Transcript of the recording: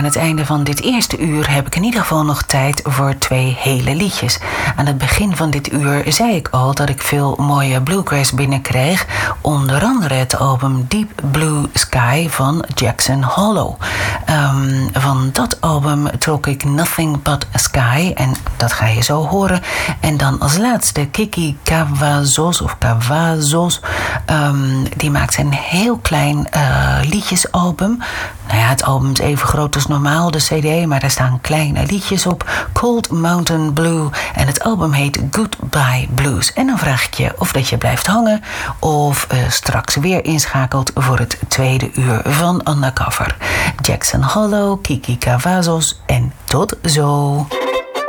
het einde van dit eerste uur heb ik in ieder geval nog tijd voor 2 hele liedjes. Aan het begin van dit uur zei ik al dat ik veel mooie bluegrass binnenkreeg. Onder andere het album Deep Blue Sky van Jackson Hollow. Van dat album trok ik Nothing But Sky en dat ga je zo horen. En dan als laatste Kiki Cavazos of Cavazos. Die maakt een heel klein liedjesalbum. Nou ja, het album is even groot als normaal, de cd, maar daar staan kleine liedjes op. Cold Mountain Blue en het album heet Goodbye Blues. En dan vraag ik je of dat je blijft hangen of straks weer inschakelt voor het tweede uur van Undercover. Jackson Hollow, Kiki Cavazos en tot zo.